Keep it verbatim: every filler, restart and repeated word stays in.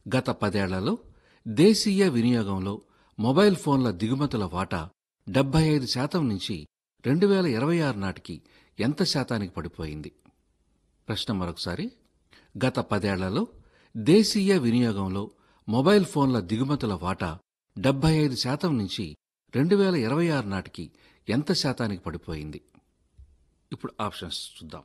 గత పదేళ్లలో దేశీయ వినియోగంలో మొబైల్ ఫోన్ల దిగుమతుల వాటా డెబ్బై ఐదు శాతం నుంచి రెండు వేల ఇరవై ఆరు నాటికి ఎంత శాతానికి పడిపోయింది? ప్రశ్న మరొకసారి. గత పదేళ్లలో దేశీయ వినియోగంలో మొబైల్ ఫోన్ల దిగుమతుల వాటా డెబ్బై ఐదు శాతం నుంచి రెండు వేల ఇరవై ఆరు నాటికి ఎంత శాతానికి పడిపోయింది? ఇప్పుడు ఆప్షన్స్ చూద్దాం.